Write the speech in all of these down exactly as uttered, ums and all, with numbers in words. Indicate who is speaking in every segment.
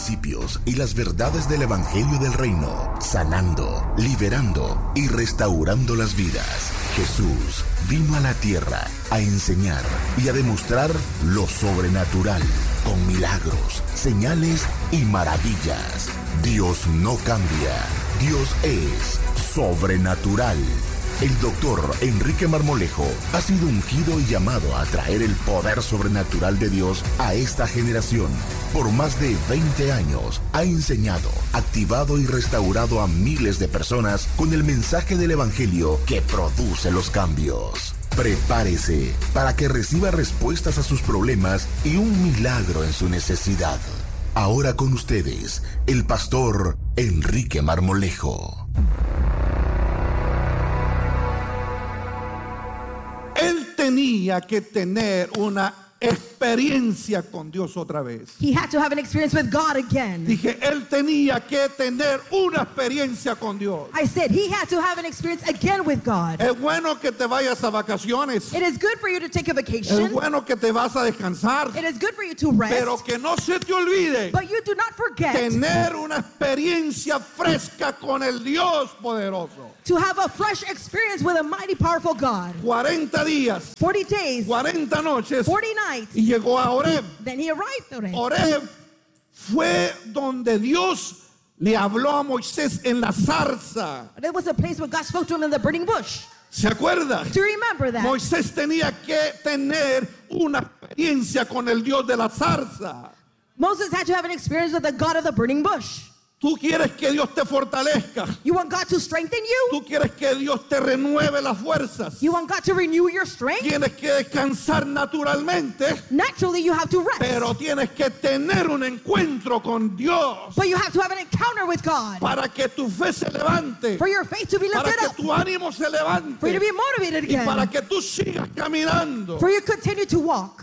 Speaker 1: principios y las verdades del Evangelio del Reino, sanando, liberando y restaurando las vidas. Jesús vino a la tierra a enseñar y a demostrar lo sobrenatural, con milagros, señales y maravillas. Dios no cambia, Dios es sobrenatural. El doctor Enrique Marmolejo ha sido ungido y llamado a traer el poder sobrenatural de Dios a esta generación. Por más de veinte años ha enseñado, activado y restaurado a miles de personas con el mensaje del Evangelio que produce los cambios. Prepárese para que reciba respuestas a sus problemas y un milagro en su necesidad. Ahora con ustedes, el pastor Enrique Marmolejo.
Speaker 2: Él tenía que tener una experiencia con Dios otra vez.
Speaker 3: He had to have an experience with God again.
Speaker 2: Dije, él tenía que tener una experiencia con Dios.
Speaker 3: I said he had to have an experience again with God.
Speaker 2: Es bueno que te vayas a vacaciones.
Speaker 3: It is good for you to take a
Speaker 2: Es
Speaker 3: vacation.
Speaker 2: bueno que te vas a descansar.
Speaker 3: It is good for you to rest.
Speaker 2: Pero que no se te olvide
Speaker 3: But you do not forget
Speaker 2: tener una experiencia fresca con el Dios poderoso.
Speaker 3: to have a fresh experience with a mighty powerful God.
Speaker 2: cuarenta días,
Speaker 3: forty days,
Speaker 2: cuarenta noches,
Speaker 3: forty nights.
Speaker 2: y llegó a Horeb.
Speaker 3: Then he arrived on it.
Speaker 2: Horeb fue donde Dios le habló a Moisés en la zarza.
Speaker 3: That was a place where God spoke to him in the burning bush.
Speaker 2: ¿Se acuerda?
Speaker 3: Do you remember that?
Speaker 2: Moisés tenía que tener una experiencia con el Dios de la zarza.
Speaker 3: Moses had to have an experience with the God of the burning bush.
Speaker 2: Tú quieres que Dios te fortalezca.
Speaker 3: You want God to strengthen you?
Speaker 2: Tú quieres que Dios te renueve las fuerzas.
Speaker 3: You want God to renew your strength?
Speaker 2: Tienes que descansar naturalmente,
Speaker 3: Naturally, you have to rest.
Speaker 2: pero tienes que tener un encuentro con Dios
Speaker 3: But you have to have an encounter with God
Speaker 2: para que tu fe se levante,
Speaker 3: for your faith to be
Speaker 2: para
Speaker 3: lifted
Speaker 2: que
Speaker 3: up,
Speaker 2: tu ánimo se levante
Speaker 3: for you to be motivated
Speaker 2: y para
Speaker 3: again,
Speaker 2: que tú sigas caminando.
Speaker 3: for you to continue to walk.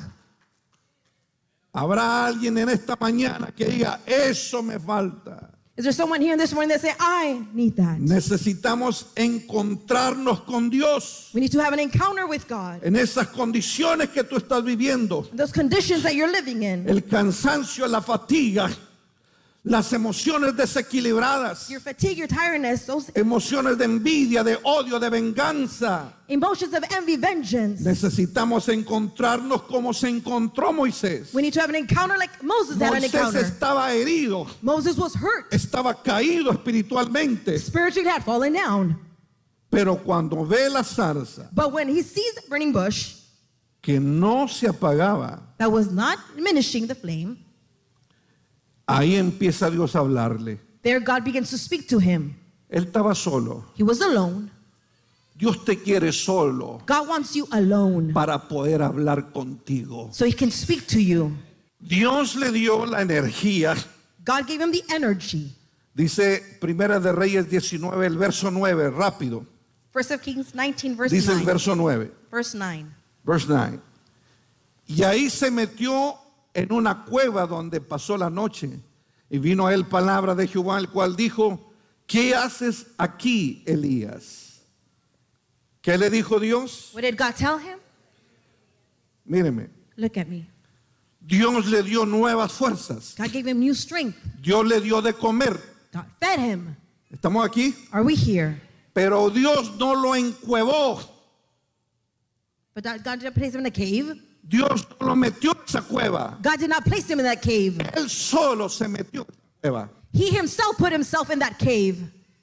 Speaker 2: Habrá alguien en esta mañana que diga, eso me falta.
Speaker 3: Is there someone here this morning that say, I need that?
Speaker 2: Necesitamos encontrarnos con Dios
Speaker 3: We need to have an encounter with God.
Speaker 2: en esas condiciones que tú estás viviendo.
Speaker 3: Those conditions that you're living in,
Speaker 2: El cansancio, la fatiga, las emociones desequilibradas,
Speaker 3: your fatigue, your tiredness, those
Speaker 2: emociones de envidia, de odio, de venganza.
Speaker 3: emotions of envy, vengeance.
Speaker 2: Necesitamos encontrarnos como se encontró Moisés.
Speaker 3: We need to have an encounter like Moses had an
Speaker 2: Moisés
Speaker 3: encounter.
Speaker 2: estaba herido,
Speaker 3: Moses was hurt.
Speaker 2: estaba caído espiritualmente,
Speaker 3: Spiritually had fallen down.
Speaker 2: pero cuando ve la zarza
Speaker 3: But when he sees the burning bush
Speaker 2: que no se apagaba,
Speaker 3: that was not diminishing the flame,
Speaker 2: ahí empieza Dios a hablarle.
Speaker 3: there God begins to speak to him.
Speaker 2: Él estaba solo.
Speaker 3: He was alone.
Speaker 2: Dios te quiere solo
Speaker 3: God wants you alone
Speaker 2: para poder hablar contigo.
Speaker 3: so he can speak to you.
Speaker 2: Dios le dio la energía.
Speaker 3: God gave him the energy.
Speaker 2: Dice Primera de Reyes diecinueve, el verso nueve, rápido.
Speaker 3: First of Kings nineteen, verse
Speaker 2: Dice el
Speaker 3: nine.
Speaker 2: verso nueve.
Speaker 3: Verse nine.
Speaker 2: Verse nueve. Y ahí se metió en una cueva donde pasó la noche. Y vino a él palabra de Jehová, el cual dijo, ¿qué haces aquí, Elías? ¿Qué le dijo Dios?
Speaker 3: What did God tell him?
Speaker 2: Míreme,
Speaker 3: Look at me.
Speaker 2: Dios le dio nuevas fuerzas.
Speaker 3: God gave him new strength.
Speaker 2: Dios le dio de comer.
Speaker 3: God fed him.
Speaker 2: ¿Estamos aquí?
Speaker 3: Are we here?
Speaker 2: Pero Dios no lo encuevó.
Speaker 3: But God God didn't place him in a cave.
Speaker 2: Dios no lo metió en esa cueva.
Speaker 3: God did not place him in that cave.
Speaker 2: Él solo se metió en esa cueva.
Speaker 3: He himself put himself in that cave.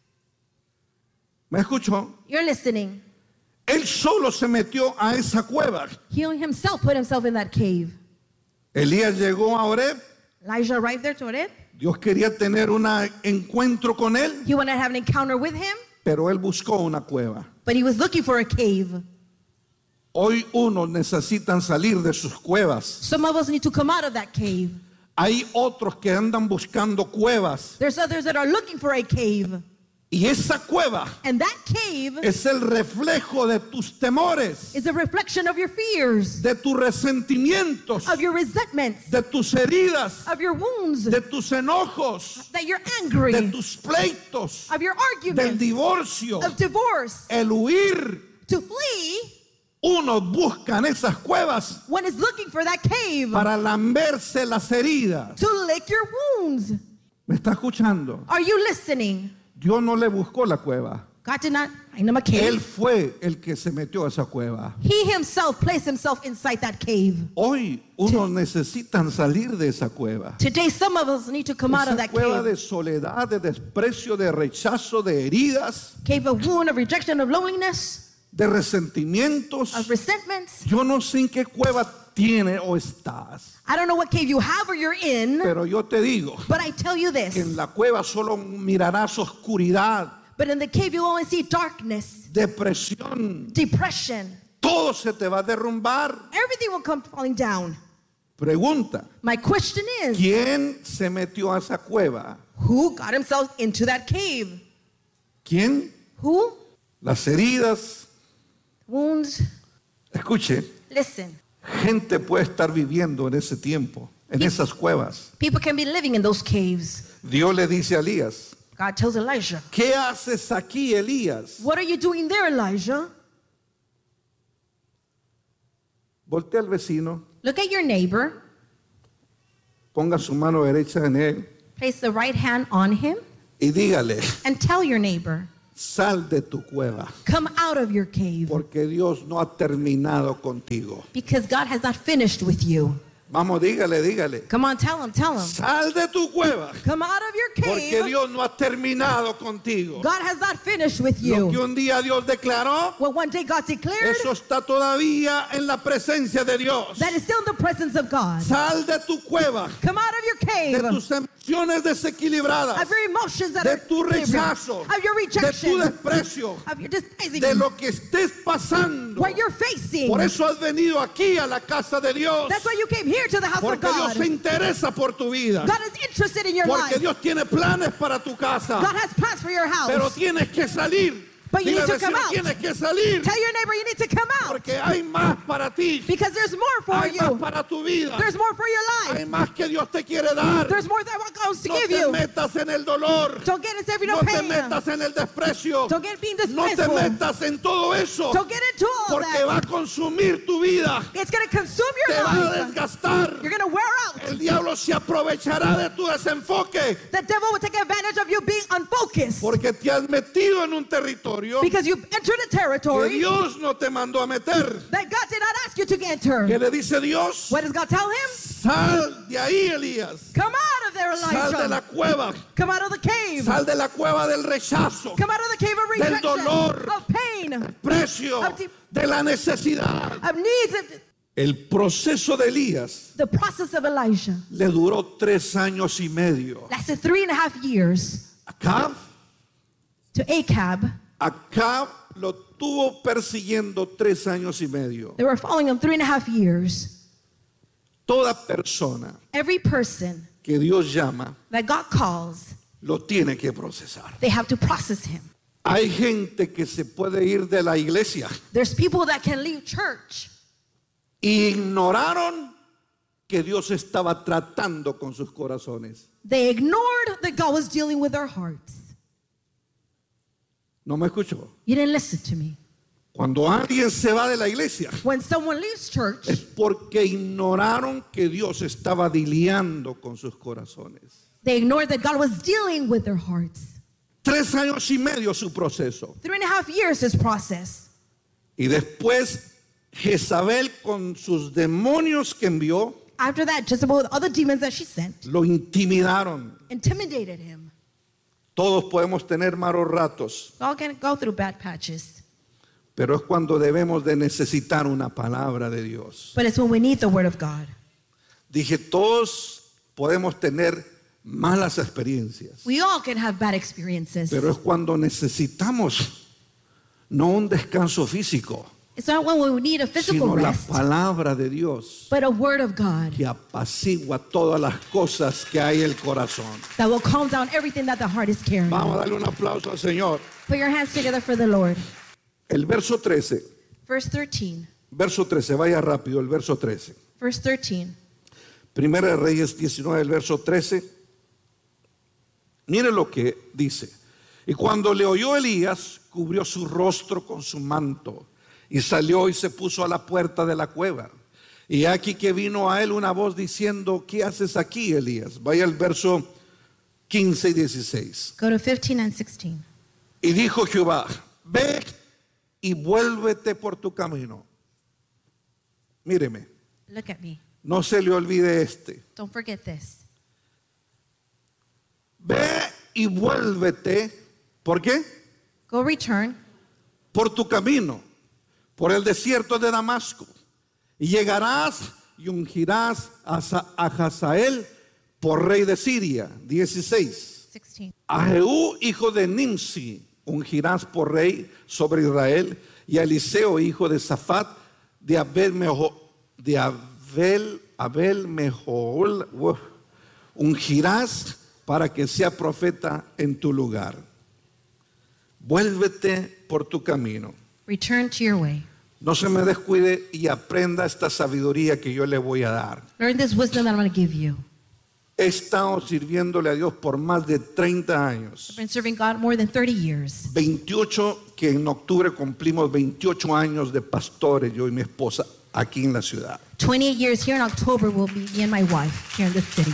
Speaker 2: ¿Me escuchó?
Speaker 3: You're listening.
Speaker 2: Él solo se metió a esa cueva.
Speaker 3: He himself put himself in that cave.
Speaker 2: Elías llegó a Horeb.
Speaker 3: Elijah arrived there to it.
Speaker 2: Dios quería tener un encuentro con él,
Speaker 3: He wanted to have an encounter with him,
Speaker 2: pero él buscó una cueva.
Speaker 3: but he was looking for a cave.
Speaker 2: Hoy unos necesitan salir de sus cuevas.
Speaker 3: Some of us need to come out of that cave.
Speaker 2: Hay otros que andan buscando cuevas.
Speaker 3: There's others that are looking for a cave.
Speaker 2: Y esa cueva
Speaker 3: And that cave
Speaker 2: es el reflejo de tus temores,
Speaker 3: is a reflection of your fears,
Speaker 2: de tus resentimientos,
Speaker 3: of your resentments,
Speaker 2: de tus heridas,
Speaker 3: of your wounds,
Speaker 2: de tus enojos,
Speaker 3: that you're angry,
Speaker 2: de tus pleitos,
Speaker 3: of your
Speaker 2: del
Speaker 3: arguments,
Speaker 2: divorcio,
Speaker 3: of divorce,
Speaker 2: el huir,
Speaker 3: to flee,
Speaker 2: Unos buscan esas cuevas
Speaker 3: One is looking for that cave
Speaker 2: para lamberse las heridas.
Speaker 3: to lick your wounds.
Speaker 2: ¿Me está escuchando?
Speaker 3: Are you listening?
Speaker 2: Dios no le buscó la cueva.
Speaker 3: God did not find him a
Speaker 2: Él
Speaker 3: cave.
Speaker 2: fue el que se metió a esa cueva.
Speaker 3: He himself placed himself inside that cave.
Speaker 2: Hoy unos necesitan salir de esa cueva.
Speaker 3: Today, some of us need to come out of
Speaker 2: Esa
Speaker 3: that
Speaker 2: cueva
Speaker 3: cave.
Speaker 2: de soledad, de desprecio, de rechazo, de heridas,
Speaker 3: Cave of wound, of rejection, of loneliness,
Speaker 2: de resentimientos.
Speaker 3: of resentments.
Speaker 2: Yo no sé en qué cueva tiene o estás,
Speaker 3: I don't know what cave you have or you're in,
Speaker 2: pero yo te digo
Speaker 3: but I tell you
Speaker 2: que en
Speaker 3: this.
Speaker 2: la cueva solo mirarás oscuridad,
Speaker 3: But in the cave, you only see darkness,
Speaker 2: depresión.
Speaker 3: depression.
Speaker 2: Todo se te va a derrumbar.
Speaker 3: Everything will come falling down.
Speaker 2: Pregunta,
Speaker 3: My question is,
Speaker 2: ¿quién se metió a esa cueva?
Speaker 3: who got himself into that cave?
Speaker 2: ¿Quién?
Speaker 3: Who?
Speaker 2: Las heridas.
Speaker 3: Wounds.
Speaker 2: Escuche,
Speaker 3: Listen,
Speaker 2: gente puede estar viviendo en ese tiempo, en esas cuevas.
Speaker 3: people can be living in those caves.
Speaker 2: Dios le dice a Elías,
Speaker 3: God tells Elijah,
Speaker 2: ¿qué haces aquí, Elías?
Speaker 3: what are you doing there, Elijah?
Speaker 2: Voltea al vecino,
Speaker 3: Look at your neighbor.
Speaker 2: ponga su mano derecha en él
Speaker 3: Place the right hand on him
Speaker 2: y dígale,
Speaker 3: and tell your neighbor,
Speaker 2: sal de tu cueva,
Speaker 3: come out of your cave
Speaker 2: porque Dios no ha terminado contigo.
Speaker 3: because God has not finished with you.
Speaker 2: Vamos, dígale, dígale,
Speaker 3: Come on, tell him, tell him.
Speaker 2: sal de tu cueva,
Speaker 3: Come out of your
Speaker 2: porque
Speaker 3: cave.
Speaker 2: Dios no ha terminado contigo.
Speaker 3: God has not finished with
Speaker 2: Lo que
Speaker 3: you.
Speaker 2: un día Dios declaró,
Speaker 3: What one day God declared,
Speaker 2: eso está todavía en la presencia de Dios.
Speaker 3: that is still in the presence of God.
Speaker 2: Sal de tu cueva,
Speaker 3: Come out of your
Speaker 2: de
Speaker 3: cave,
Speaker 2: tus emociones desequilibradas,
Speaker 3: of your emotions that
Speaker 2: de
Speaker 3: are
Speaker 2: tu rechazo,
Speaker 3: of your
Speaker 2: de tu
Speaker 3: rejection,
Speaker 2: desprecio,
Speaker 3: of your despising,
Speaker 2: de lo que estés pasando.
Speaker 3: what you're facing.
Speaker 2: Por eso has venido aquí a la casa de Dios,
Speaker 3: That's why you came here to the house of
Speaker 2: porque Dios
Speaker 3: God.
Speaker 2: se interesa por tu vida,
Speaker 3: God is interested in your
Speaker 2: porque
Speaker 3: life.
Speaker 2: Dios tiene planes para tu casa,
Speaker 3: God has plans for your house.
Speaker 2: pero tienes que salir.
Speaker 3: But you
Speaker 2: Dile
Speaker 3: need
Speaker 2: al
Speaker 3: to come
Speaker 2: vecino,
Speaker 3: out.
Speaker 2: tienes que salir,
Speaker 3: Tell your neighbor you need to come out
Speaker 2: porque hay más para ti,
Speaker 3: because there's more for
Speaker 2: hay más
Speaker 3: you.
Speaker 2: para tu vida,
Speaker 3: There's more for your
Speaker 2: hay
Speaker 3: life.
Speaker 2: más que Dios te quiere dar.
Speaker 3: There's more that God wants to
Speaker 2: No
Speaker 3: give
Speaker 2: te
Speaker 3: you.
Speaker 2: metas en el dolor,
Speaker 3: Don't get into every
Speaker 2: no
Speaker 3: no
Speaker 2: te
Speaker 3: pain.
Speaker 2: metas en el desprecio,
Speaker 3: Don't get being
Speaker 2: no te
Speaker 3: disgraceful.
Speaker 2: metas en todo eso,
Speaker 3: Don't get into all
Speaker 2: porque
Speaker 3: that.
Speaker 2: va a consumir tu vida,
Speaker 3: It's going to consume
Speaker 2: te
Speaker 3: your
Speaker 2: va a
Speaker 3: life.
Speaker 2: desgastar.
Speaker 3: You're going to wear out.
Speaker 2: El diablo se aprovechará de tu desenfoque,
Speaker 3: The devil will take advantage of you being unfocused
Speaker 2: porque te has metido en un territorio
Speaker 3: because you've entered a
Speaker 2: que
Speaker 3: territory
Speaker 2: Dios no te mandó a meter.
Speaker 3: that God did not ask you to enter.
Speaker 2: ¿Qué le dice Dios?
Speaker 3: What does God tell him?
Speaker 2: Sal de ahí, Elías.
Speaker 3: Come out of there,
Speaker 2: Sal de la
Speaker 3: Elijah.
Speaker 2: cueva.
Speaker 3: Come out of the cave.
Speaker 2: Sal de la cueva del rechazo,
Speaker 3: Come out of the cave of
Speaker 2: del
Speaker 3: rejection,
Speaker 2: dolor,
Speaker 3: of pain,
Speaker 2: precio, de la necesidad.
Speaker 3: of needs. Of
Speaker 2: El proceso de Elías
Speaker 3: the process of Elijah
Speaker 2: le duró tres años y medio.
Speaker 3: lasted three and a half years.
Speaker 2: Acab,
Speaker 3: To Ahab,
Speaker 2: Acab lo tuvo persiguiendo tres años y medio.
Speaker 3: they were following him three and a half years.
Speaker 2: Toda persona
Speaker 3: Every person
Speaker 2: que Dios llama
Speaker 3: that God calls,
Speaker 2: lo tiene que procesar.
Speaker 3: they have to process him.
Speaker 2: Hay gente que se puede ir de la iglesia
Speaker 3: There's people that can leave church
Speaker 2: y ignoraron que Dios estaba tratando con sus corazones.
Speaker 3: They ignored that God was dealing with their hearts.
Speaker 2: ¿No me escuchó?
Speaker 3: You didn't listen to me.
Speaker 2: Cuando alguien se va de la iglesia
Speaker 3: When someone leaves church,
Speaker 2: es porque ignoraron que Dios estaba lidiando con sus corazones.
Speaker 3: they ignored that God was dealing with their hearts.
Speaker 2: Tres años y medio su proceso.
Speaker 3: Three and a half years his process.
Speaker 2: Y después Jezabel con sus demonios que envió
Speaker 3: After that, Jezebel with other demons that she sent
Speaker 2: lo intimidaron.
Speaker 3: intimidated him.
Speaker 2: Todos podemos tener malos ratos,
Speaker 3: We all can go through bad patches,
Speaker 2: pero es cuando debemos de necesitar una palabra de Dios.
Speaker 3: but it's when we need the word of God.
Speaker 2: Dije, todos podemos tener malas experiencias,
Speaker 3: We all can have bad experiences.
Speaker 2: pero es cuando necesitamos no un descanso físico,
Speaker 3: It's not when we need a physical
Speaker 2: sino la
Speaker 3: rest,
Speaker 2: palabra de Dios
Speaker 3: but a word of God
Speaker 2: que apacigua todas las cosas que hay en el corazón.
Speaker 3: that will calm down everything that the heart is carrying.
Speaker 2: Vamos a darle un aplauso al Señor.
Speaker 3: Put your hands together for the Lord.
Speaker 2: El verso trece,
Speaker 3: Verse thirteen.
Speaker 2: verso trece, vaya rápido, el verso trece.
Speaker 3: Verse thirteen.
Speaker 2: Primera de Reyes diecinueve, el verso trece. Mire lo que dice. Y cuando le oyó Elías, cubrió su rostro con su manto Y salió y se puso a la puerta de la cueva. Y aquí que vino a él una voz diciendo, ¿qué haces aquí, Elías? Vaya al verso quince y dieciséis.
Speaker 3: Go to fifteen and sixteen.
Speaker 2: Y dijo Jehová, ve y vuélvete por tu camino. Míreme,
Speaker 3: Look at me.
Speaker 2: no se le olvide este.
Speaker 3: Don't forget this.
Speaker 2: Ve y vuélvete, ¿por qué?
Speaker 3: Go return
Speaker 2: Por tu camino, por el desierto de Damasco. Y llegarás y ungirás a Sa- a Hazael por rey de Siria. dieciséis.
Speaker 3: sixteen.
Speaker 2: A Jehú, hijo de Nimsi, ungirás por rey sobre Israel, y a Eliseo, hijo de Safat, de Abel Meho, de Abel, Abel Mehol, uf, ungirás para que sea profeta en tu lugar. Vuélvete por tu camino.
Speaker 3: Return to your way.
Speaker 2: No se me descuide y aprenda esta sabiduría que yo le voy a dar.
Speaker 3: Learn this wisdom that I'm going to give you.
Speaker 2: He estado sirviéndole a Dios por más de treinta años.
Speaker 3: I've been serving God more than thirty years.
Speaker 2: veintiocho, que en octubre cumplimos veintiocho años de pastores, yo y mi esposa, aquí en la ciudad.
Speaker 3: twenty-eight years here in October will be me and my wife here in this city.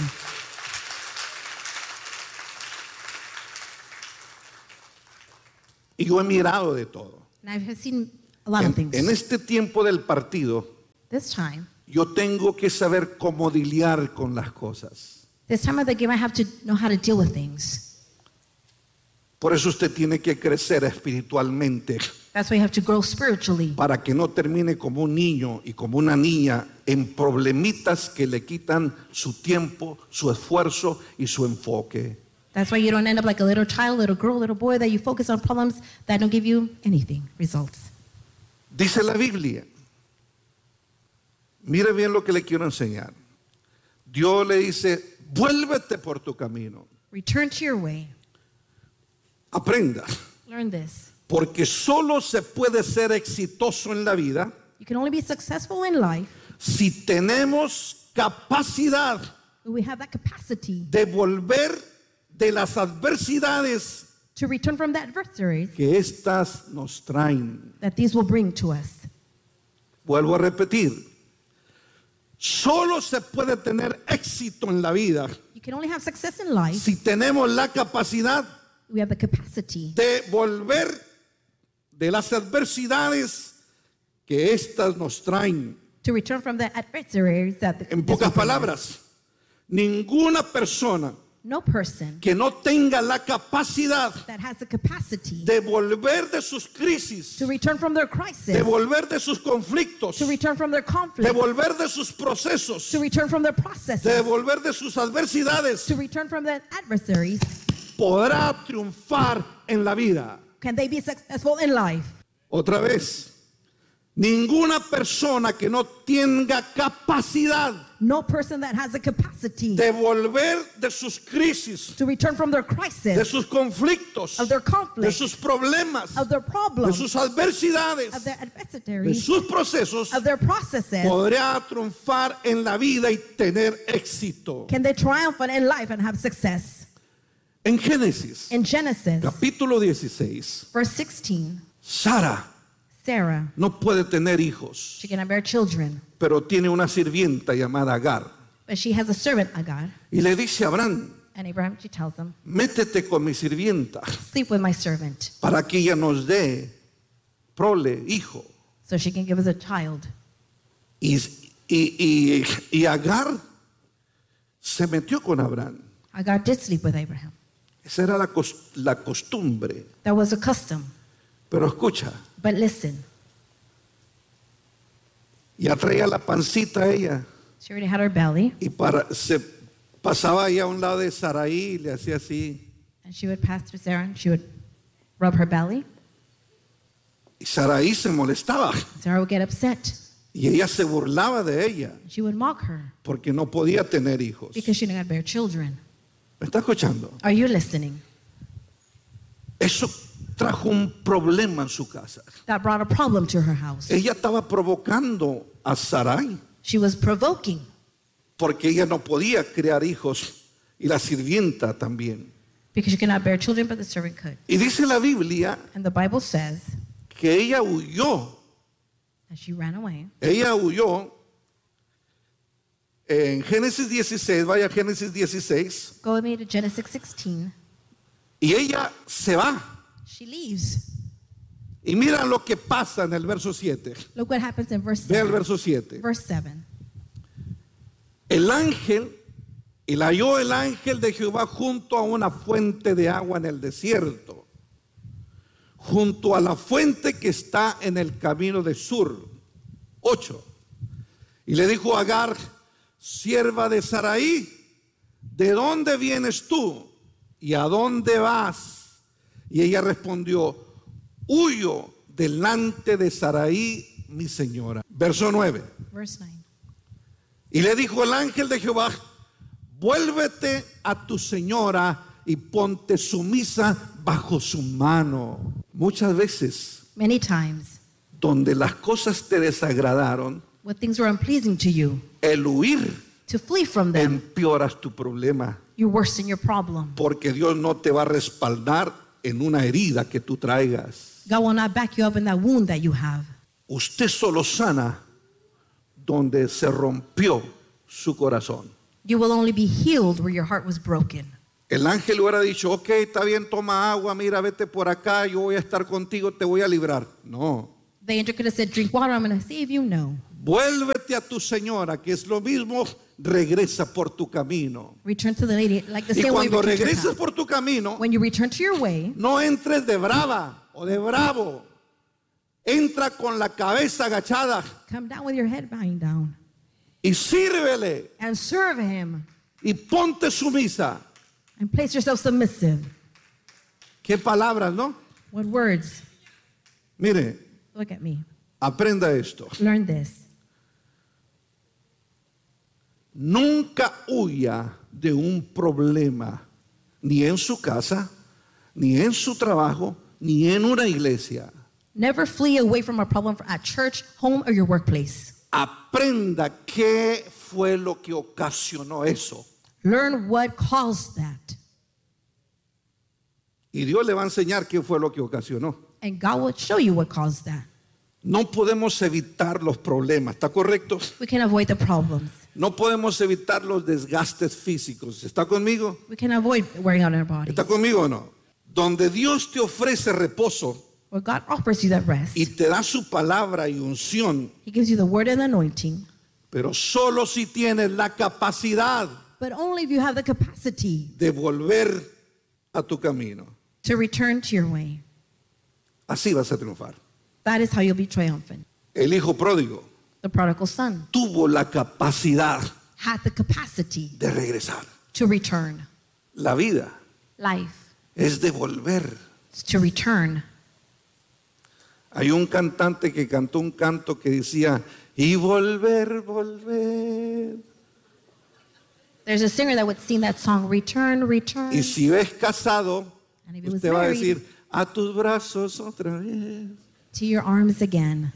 Speaker 2: Y yo he mirado de todo.
Speaker 3: And I've seen a lot of
Speaker 2: En,
Speaker 3: things.
Speaker 2: en este tiempo del partido,
Speaker 3: This time,
Speaker 2: yo tengo que saber cómo lidiar con las cosas.
Speaker 3: this time of the game, I have to know how to deal with things.
Speaker 2: Por eso usted tiene que crecer espiritualmente
Speaker 3: That's why you have to grow spiritually.
Speaker 2: para que no termine como un niño y como una niña en problemitas que le quitan su tiempo, su esfuerzo y su enfoque.
Speaker 3: That's why you don't end up like a little child, little girl, little boy, that you focus on problems that don't give you anything, results.
Speaker 2: Dice la Biblia, mire bien lo que le quiero enseñar. Dios le dice, vuélvete por tu camino,
Speaker 3: Return to your way.
Speaker 2: aprenda,
Speaker 3: Learn this.
Speaker 2: porque solo se puede ser exitoso en la vida
Speaker 3: You can only be successful in life
Speaker 2: si tenemos capacidad
Speaker 3: when we have that capacity
Speaker 2: de volver de las adversidades
Speaker 3: to return from the adversaries
Speaker 2: que éstas nos traen.
Speaker 3: that these will bring to us.
Speaker 2: Vuelvo a repetir, solo se puede tener éxito en la vida
Speaker 3: You can only have success in life.
Speaker 2: si tenemos la capacidad
Speaker 3: We have the capacity
Speaker 2: de volver de las adversidades que éstas nos traen.
Speaker 3: to return from the adversaries that the,
Speaker 2: En
Speaker 3: this will
Speaker 2: pocas
Speaker 3: bring us.
Speaker 2: palabras, ninguna persona
Speaker 3: No person
Speaker 2: que no tenga la capacidad
Speaker 3: that has the capacity
Speaker 2: de volver de sus crisis,
Speaker 3: to return from their crisis,
Speaker 2: de volver de sus conflictos,
Speaker 3: to return from their
Speaker 2: de
Speaker 3: conflict,
Speaker 2: volver de sus procesos,
Speaker 3: to return from their
Speaker 2: de
Speaker 3: processes,
Speaker 2: volver de sus adversidades,
Speaker 3: to return from the adversaries,
Speaker 2: podrá triunfar en la vida.
Speaker 3: can they be successful in life?
Speaker 2: Otra vez, ninguna persona que no tenga capacidad
Speaker 3: No person that has the capacity
Speaker 2: de volver de sus crisis,
Speaker 3: to return from their
Speaker 2: de
Speaker 3: crisis,
Speaker 2: sus conflictos,
Speaker 3: of their
Speaker 2: de
Speaker 3: conflict,
Speaker 2: sus problemas,
Speaker 3: of their
Speaker 2: de
Speaker 3: problems,
Speaker 2: sus adversidades,
Speaker 3: of their
Speaker 2: de
Speaker 3: adversaries,
Speaker 2: sus procesos,
Speaker 3: of their processes,
Speaker 2: podrá triunfar en la vida y tener éxito.
Speaker 3: can they triumph in life and have success?
Speaker 2: En Génesis,
Speaker 3: In Genesis,
Speaker 2: capítulo dieciséis,
Speaker 3: verse sixteen,
Speaker 2: Sara
Speaker 3: Sarah,
Speaker 2: no puede tener hijos,
Speaker 3: she cannot bear children,
Speaker 2: pero tiene una sirvienta llamada Agar.
Speaker 3: but she has a servant, Agar.
Speaker 2: Y le dice a Abraham,
Speaker 3: And Abraham, she tells him,
Speaker 2: métete con mi sirvienta
Speaker 3: sleep with my servant
Speaker 2: para que ella nos dé prole, hijo.
Speaker 3: so she can give us a child.
Speaker 2: Y, y, y, y Agar se metió con Abraham.
Speaker 3: Agar did sleep with Abraham.
Speaker 2: Esa era la, cos- la costumbre.
Speaker 3: That was a custom.
Speaker 2: Pero escucha,
Speaker 3: But listen,
Speaker 2: ya traía la pancita a ella
Speaker 3: she already had her belly,
Speaker 2: y para, se pasaba ahí a un lado de Saraí y le hacía así.
Speaker 3: and she would pass through Sarah, and she would rub her belly.
Speaker 2: Y Saraí se molestaba
Speaker 3: Sarah would get upset.
Speaker 2: y ella se burlaba de ella
Speaker 3: She would mock her
Speaker 2: porque no podía tener hijos.
Speaker 3: because she didn't bear children.
Speaker 2: ¿Me está escuchando?
Speaker 3: Are you listening?
Speaker 2: Eso trajo un problema en su casa.
Speaker 3: That brought a problem to her house.
Speaker 2: Ella estaba provocando a Sarai
Speaker 3: She was provoking
Speaker 2: porque ella no podía crear hijos y la sirvienta también.
Speaker 3: because she could not bear children, but the servant could.
Speaker 2: Y dice la Biblia
Speaker 3: And the Bible says
Speaker 2: que ella huyó
Speaker 3: And she ran away.
Speaker 2: Ella huyó. En Génesis dieciséis, vaya a Génesis dieciséis.
Speaker 3: Go with me to Genesis sixteen.
Speaker 2: Y ella se va.
Speaker 3: She leaves.
Speaker 2: Y mira lo que pasa en el verso siete.
Speaker 3: Look what happens in verse
Speaker 2: Ve el
Speaker 3: seven.
Speaker 2: verso siete.
Speaker 3: Verse seven.
Speaker 2: El ángel, y la halló el ángel de Jehová junto a una fuente de agua en el desierto, junto a la fuente que está en el camino de Sur. Ocho. Y le dijo a Agar, sierva de Saraí, ¿de dónde vienes tú? ¿Y a dónde vas? Y ella respondió, huyo delante de Saraí, mi señora. Verso nueve.
Speaker 3: Verse nine.
Speaker 2: Y le dijo el ángel de Jehová, vuélvete a tu señora y ponte sumisa bajo su mano. Muchas veces,
Speaker 3: Many times,
Speaker 2: donde las cosas te desagradaron,
Speaker 3: when things were unpleasing to you,
Speaker 2: el huir
Speaker 3: to flee from them,
Speaker 2: empeoras tu problema,
Speaker 3: you worsen your problem.
Speaker 2: porque Dios no te va a respaldar en una herida que tú traigas.
Speaker 3: God will not back you up in that wound that you have.
Speaker 2: Usted solo sana donde se rompió su corazón.
Speaker 3: You will only be healed where your heart was broken.
Speaker 2: El ángel hubiera dicho, ok, está bien, toma agua, mira, vete por acá, yo voy a estar contigo, te voy a librar. No,
Speaker 3: The angel could have said, drink water, I'm going to save you. No.
Speaker 2: vuélvete a tu señora, que es lo mismo, regresa por tu camino.
Speaker 3: Return to the lady, like the
Speaker 2: Y
Speaker 3: same way you
Speaker 2: cuando
Speaker 3: return to your
Speaker 2: regreses
Speaker 3: path.
Speaker 2: por tu camino,
Speaker 3: When you return to your way,
Speaker 2: no entres de brava o de bravo. Entra con la cabeza agachada
Speaker 3: come down with your head bowing down
Speaker 2: y sírvele
Speaker 3: and serve him
Speaker 2: y ponte sumisa.
Speaker 3: and place yourself submissive.
Speaker 2: Qué palabras, ¿no?
Speaker 3: What words?
Speaker 2: Mire,
Speaker 3: Look at me.
Speaker 2: aprenda esto.
Speaker 3: Learn this.
Speaker 2: Nunca huya de un problema, ni en su casa, ni en su trabajo, ni en una iglesia.
Speaker 3: Never flee away from a problem at church, home, or your workplace.
Speaker 2: Aprenda qué fue lo que ocasionó eso.
Speaker 3: Learn what caused that.
Speaker 2: Y Dios le va a enseñar qué fue lo que ocasionó.
Speaker 3: And God will show you what caused that.
Speaker 2: No podemos evitar los problemas, ¿está correcto?
Speaker 3: We can avoid the problems.
Speaker 2: No podemos evitar los desgastes físicos. ¿Está conmigo?
Speaker 3: We can avoid wearing out our bodies.
Speaker 2: ¿Está conmigo o no? Donde Dios te ofrece reposo
Speaker 3: Where God offers you that rest.
Speaker 2: y te da su palabra y unción,
Speaker 3: He gives you the word and anointing.
Speaker 2: pero solo si tienes la capacidad
Speaker 3: But only if you have the capacity
Speaker 2: de volver a tu camino.
Speaker 3: to return to your way.
Speaker 2: Así vas a triunfar.
Speaker 3: That is how you'll be triumphant.
Speaker 2: El hijo pródigo
Speaker 3: The prodigal son
Speaker 2: tuvo la capacidad
Speaker 3: had the capacity
Speaker 2: de regresar.
Speaker 3: to return.
Speaker 2: La vida
Speaker 3: Life
Speaker 2: es de volver.
Speaker 3: is to return.
Speaker 2: Hay un cantante que cantó un canto que decía, y volver, volver.
Speaker 3: There's a singer that would sing that song, Return, Return.
Speaker 2: Y si ves casado,
Speaker 3: And if he was
Speaker 2: usted va a
Speaker 3: married,
Speaker 2: decir, a tus brazos otra vez.
Speaker 3: to your arms again.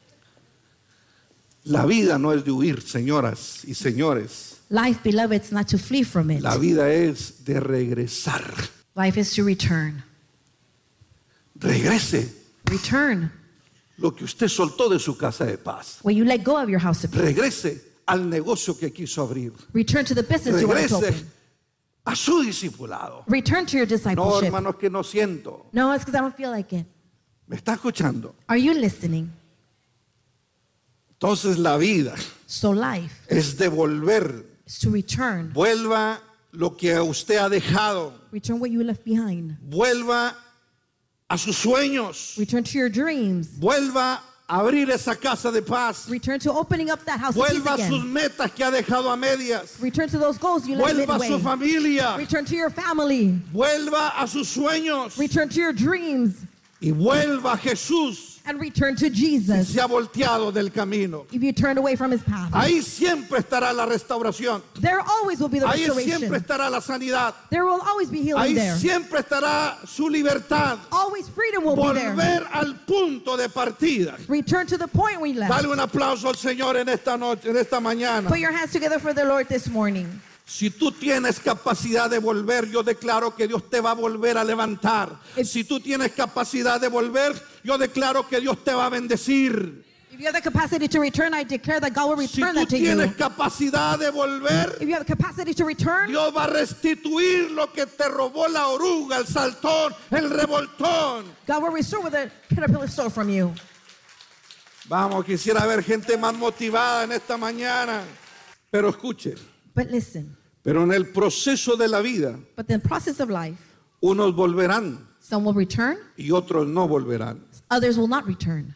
Speaker 2: La vida no es de huir, señoras y señores.
Speaker 3: Life, beloved, it's not to flee from it.
Speaker 2: La vida es de regresar.
Speaker 3: Life is to return.
Speaker 2: Regrese
Speaker 3: Return.
Speaker 2: lo que usted soltó de su casa de paz.
Speaker 3: When you let go of your house of peace.
Speaker 2: Regrese al negocio que quiso abrir.
Speaker 3: Return to the business you wanted to
Speaker 2: Regrese
Speaker 3: open.
Speaker 2: a su discipulado.
Speaker 3: Return to your
Speaker 2: No,
Speaker 3: discipleship.
Speaker 2: hermanos, que no siento.
Speaker 3: No, it's because I don't feel like it.
Speaker 2: ¿Me está escuchando?
Speaker 3: Are you listening?
Speaker 2: Entonces la vida
Speaker 3: So life
Speaker 2: es de volver.
Speaker 3: is to return.
Speaker 2: Vuelva lo que usted ha dejado.
Speaker 3: Return what you left behind.
Speaker 2: Vuelva a sus sueños.
Speaker 3: Return to your dreams.
Speaker 2: Vuelva a abrir esa casa de paz.
Speaker 3: Return to opening up that house of peace
Speaker 2: Vuelva a sus
Speaker 3: again.
Speaker 2: metas que ha dejado a medias.
Speaker 3: Return to those goals you left
Speaker 2: Vuelva a su
Speaker 3: midway.
Speaker 2: familia.
Speaker 3: Return to your family.
Speaker 2: Vuelva a sus sueños.
Speaker 3: Return to your dreams.
Speaker 2: Y vuelva a Jesús.
Speaker 3: And return to
Speaker 2: Si
Speaker 3: Jesus
Speaker 2: se ha volteado del camino.
Speaker 3: if you turned away from his path.
Speaker 2: Ahí siempre estará la restauración.
Speaker 3: There always will be the
Speaker 2: Ahí siempre
Speaker 3: restoration.
Speaker 2: estará la sanidad.
Speaker 3: There will always be healing
Speaker 2: Ahí
Speaker 3: there.
Speaker 2: siempre estará su libertad.
Speaker 3: Always freedom will be there.
Speaker 2: Volver al punto de partida.
Speaker 3: Return to the point we left.
Speaker 2: Dale un aplauso al Señor en esta noche, en esta mañana.
Speaker 3: Put your hands together for the Lord this morning.
Speaker 2: Si tú tienes capacidad de volver, yo declaro que Dios te va a volver a levantar.
Speaker 3: If-
Speaker 2: Si tú tienes capacidad de volver, yo declaro que Dios te va a bendecir.
Speaker 3: If If you have the capacity to return, I declare that God will
Speaker 2: Si
Speaker 3: return
Speaker 2: tú
Speaker 3: that to you.
Speaker 2: tienes capacidad de volver,
Speaker 3: If you have the capacity to return,
Speaker 2: Dios va a restituir lo que te robó la oruga, el saltón, el revoltón.
Speaker 3: God will restore what the caterpillar stole from you.
Speaker 2: Vamos, quisiera ver gente más motivada en esta mañana. Pero escuche,
Speaker 3: But listen,
Speaker 2: pero en el proceso de la vida,
Speaker 3: but the process of life,
Speaker 2: unos volverán
Speaker 3: some will return,
Speaker 2: y otros no volverán.
Speaker 3: others will not return.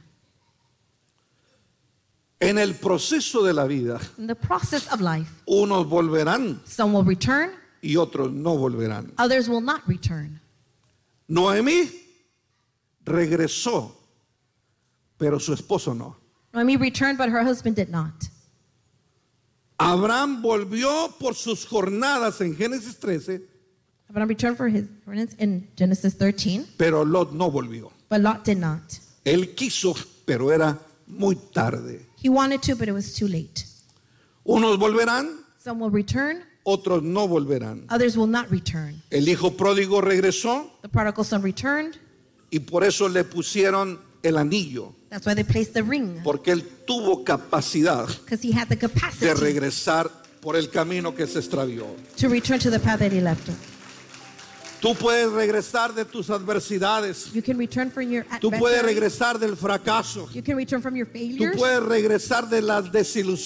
Speaker 2: En el proceso de la vida,
Speaker 3: In the process of life,
Speaker 2: unos volverán
Speaker 3: some will return,
Speaker 2: y otros no volverán.
Speaker 3: others will not return.
Speaker 2: Noemí regresó, pero su esposo no.
Speaker 3: Noemi returned, but her husband did not.
Speaker 2: Abraham volvió por sus jornadas en Génesis trece,
Speaker 3: Abraham returned for his inheritance in Genesis thirteen,
Speaker 2: pero Lot no volvió.
Speaker 3: but Lot did not.
Speaker 2: Él quiso, pero era muy tarde.
Speaker 3: He wanted to, but it was too late.
Speaker 2: Unos volverán,
Speaker 3: Some will return,
Speaker 2: otros no volverán.
Speaker 3: others will not return.
Speaker 2: El hijo pródigo regresó
Speaker 3: The prodigal son returned.
Speaker 2: y por eso le pusieron el anillo,
Speaker 3: That's why they placed the ring,
Speaker 2: porque él tuvo capacidad
Speaker 3: because he had the
Speaker 2: de
Speaker 3: capacity
Speaker 2: regresar por el camino que se extravió.
Speaker 3: to return to the path that he left.
Speaker 2: Tú puedes regresar de tus adversidades.
Speaker 3: You can return from your
Speaker 2: Tú puedes
Speaker 3: adversaries.
Speaker 2: regresar del fracaso.
Speaker 3: You can return from your
Speaker 2: Tú
Speaker 3: failures.
Speaker 2: puedes regresar de las desilusiones.